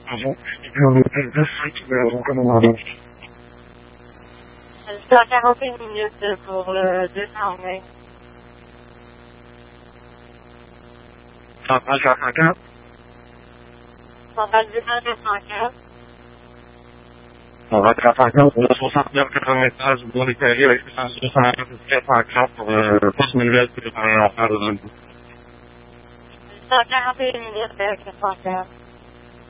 Avant, et on était deux frites, mais avant comme on avait. C'est à 41 minutes pour le 220. Ça passe à 50. Ça va le 204. On va être à 50 pour le 69,93 pour les carrés avec 160 pour poste manuel pour les parlementaires de l'Anneau. C'est à 41 minutes, 404.